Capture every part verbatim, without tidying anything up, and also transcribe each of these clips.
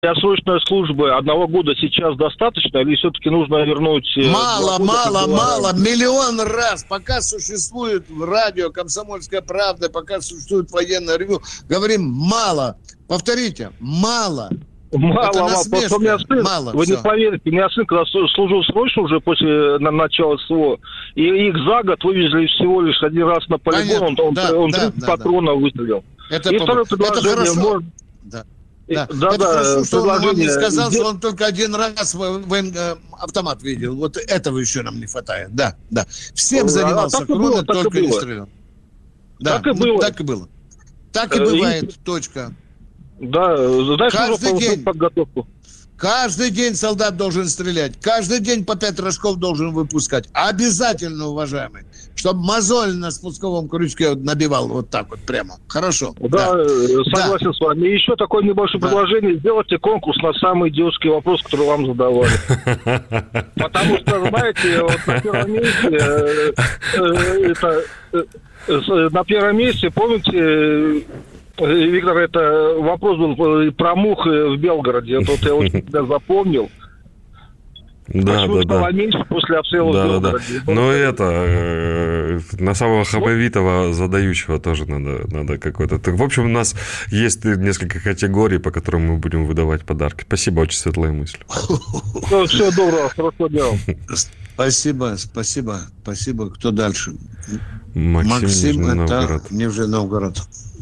Срочной службы одного года сейчас достаточно, или все-таки нужно вернуть... Мало, мало, мало, миллион раз. Пока существует радио «Комсомольская правда», пока существует военное ревю, говорим мало. Повторите, мало. Мало, мало. Просто у меня сын, мало, вы все. не поверите, у меня сын, когда служил срочно уже после начала СВО, и их за год вывезли всего лишь один раз на полигон, он, да, он да, тридцать да, патронов да. выстрелил. Это, и по... второе предложение... Это хорошо. Может... Да. Да, да, это да, хорошо, что он вам не сказал, Где... что он только один раз воен... автомат видел. Вот этого еще нам не хватает. Да, да. Всем занимался, а кроме было, только не стрелял. Да, так и ну, было. Так и было. Так и бывает, и... точка. Да, знаешь, каждый день, подготовку. Каждый день солдат должен стрелять. Каждый день по пять рожков должен выпускать. Обязательно, уважаемый. Чтобы мозоль на спусковом крючке набивал вот так вот прямо. Хорошо. Да, да. согласен да. с вами. И еще такое небольшое да. предложение. Сделайте конкурс на самый идиотский вопрос, который вам задавали. Потому что, знаете, вот на первом месте... это на первом месте, помните... Виктор, это вопрос был про мух в Белгороде. Это вот я очень себя запомнил. Да, да, да. меньше после обстрела да, в Белгороде. Да, да. Но это э, на самого хамовитого задающего тоже надо, надо какой-то. Так, в общем, у нас есть несколько категорий, по которым мы будем выдавать подарки. Спасибо, очень светлая мысль. Все, всего доброго, хорошо делал. Спасибо, спасибо, спасибо. Кто дальше? Максим, Максим Нижний это Новгород. Нижний Новгород.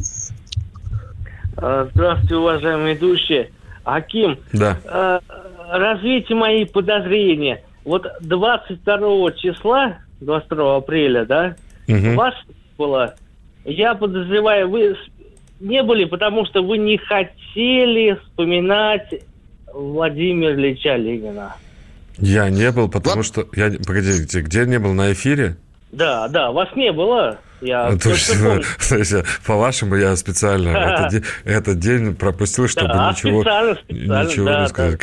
Здравствуйте, уважаемые ведущие. Аким, да. развейте мои подозрения. Вот двадцать второго числа, двадцать второго апреля, да, угу. вас было, я подозреваю, вы не были, потому что вы не хотели вспоминать Владимира Ильича Ленина. Я не был, потому вот. что... Я... Погодите, где не был? На эфире? Да, да, вас не было. Я Точно, по-вашему, я специально этот, день, этот день пропустил, чтобы да, ничего, специально, специально, ничего да, не сказать.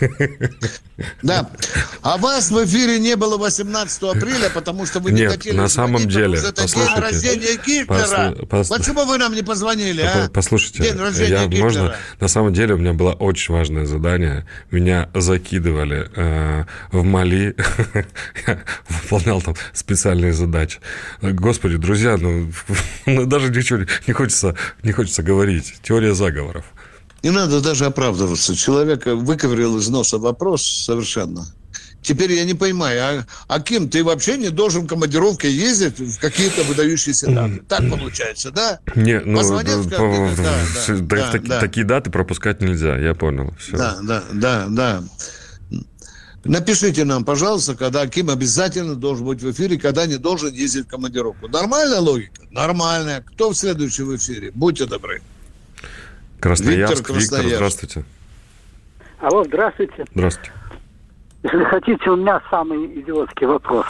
Да. да. А вас в эфире не было восемнадцатого апреля, потому что вы не Нет, хотели на самом деле, это день рождения Гитлера. Послу, пос... Почему вы нам не позвонили, а? Послушайте, день рождения я, Гитлера. можно, на самом деле у меня было очень важное задание. Меня закидывали э, в Мали. Я выполнял там специальные задачи. Господи, друзья, Друзья, ну, ну даже ничего не хочется, не хочется говорить. Теория заговоров. Не надо даже оправдываться. Человек выковырял из носа вопрос совершенно. Теперь я не понимаю, а, а кем ты вообще не должен в командировке ездить в какие-то выдающиеся даты? Так получается, да? Не, ну, Позвонят, по, да, да, да, да, так, да. Такие даты пропускать нельзя, я понял. Все. Да, да, да, да. Напишите нам, пожалуйста, когда Аким обязательно должен быть в эфире, когда не должен ездить в командировку. Нормальная логика? Нормальная. Кто в следующем в эфире? Будьте добры. Красноярск. Виктор, Виктор, здравствуйте. Алло, здравствуйте. Здравствуйте. Если хотите, у меня самый идиотский вопрос.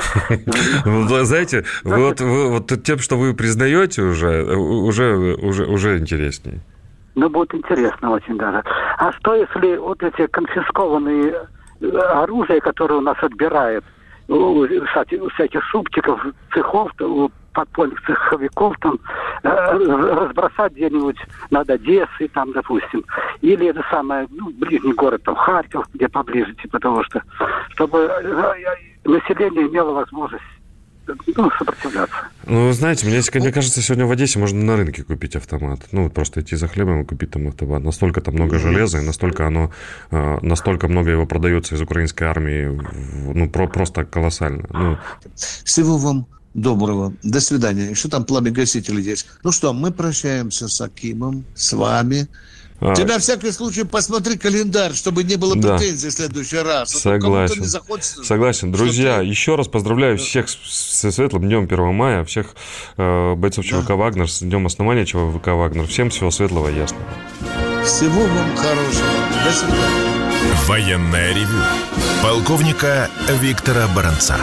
Вы знаете, вот тем, что вы признаете уже, уже, уже, уже интереснее. Ну, будет интересно очень даже. А что, если вот эти конфискованные оружие, которое у нас отбирает у, кстати, у всяких супчиков, цехов, у подпольных цеховиков, там, э, разбросать где-нибудь над Одессой, там, допустим, или это самое, ну, ближний город, там, Харьков, где поближе, типа того, что, чтобы население имело возможность, ну, сопротивляться. Ну, вы знаете, мне, мне кажется, сегодня в Одессе можно на рынке купить автомат. Ну, просто идти за хлебом и купить там автомат. Настолько там много железа, и настолько оно, настолько много его продается из украинской армии, ну, про, просто колоссально. Ну. Всего вам доброго. До свидания. Еще там пламя-гасители есть. Ну что, мы прощаемся с Акимом, с вами. А... Ты на всякий случай посмотри календарь, чтобы не было да. претензий в следующий раз. Согласен. Не захочется, Согласен. Друзья, ты... еще раз поздравляю всех с светлым днем первого мая, всех э, бойцов ЧВК да. «Вагнер» с днем основания ЧВК «Вагнер». Всем всего светлого и ясного. Всего вам хорошего. До свидания. Военное ревю полковника Виктора Баранца.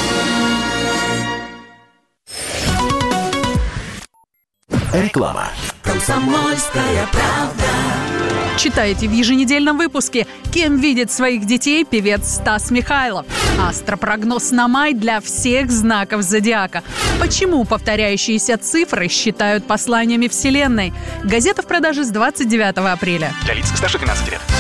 Реклама. Комсомольская правда. Читайте в еженедельном выпуске, кем видит своих детей певец Стас Михайлов. Астропрогноз на май для всех знаков зодиака. Почему повторяющиеся цифры считают посланиями Вселенной? Газета в продаже с двадцать девятого апреля. Для лиц старше двенадцати лет.